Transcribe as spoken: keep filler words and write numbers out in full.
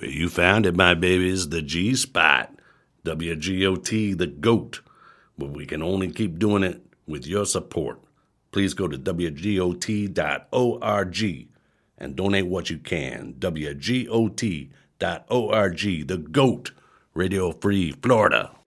You found it, my babies, the G Spot. W G O T, the GOAT. But we can only keep doing it with your support. Please go to W G O T dot org and donate what you can. W G O T dot org, the GOAT, Radio Free Florida.